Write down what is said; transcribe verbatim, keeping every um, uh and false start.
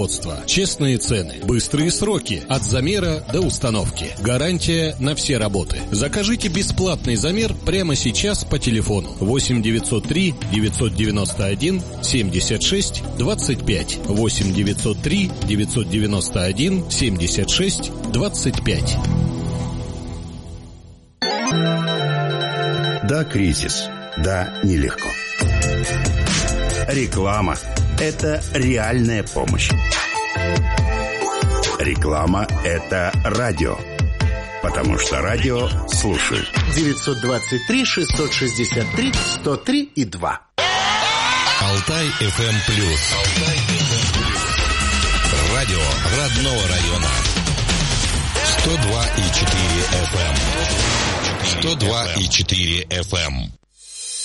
Честные цены, быстрые сроки, от замера до установки. Гарантия на все работы. Закажите бесплатный замер прямо сейчас по телефону восемь девятьсот три девятьсот девяносто один семьдесят шесть двадцать пять. восемь девятьсот три девятьсот девяносто один семьдесят шесть двадцать пять. Да, кризис. Да, нелегко. Реклама – это реальная помощь. Реклама – это радио. Потому что радио слушают. девятьсот двадцать три шестьсот шестьдесят три сто три и два. Алтай эф эм плюс. Радио родного района. сто два и четыре эф эм. сто два и четыре эф эм.